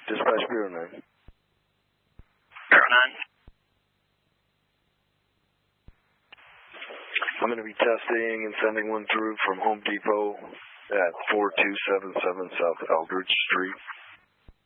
Dispatch Bureau 9. Bureau 9. I'm going to be testing and sending one through from Home Depot at 4277 South Eldridge Street.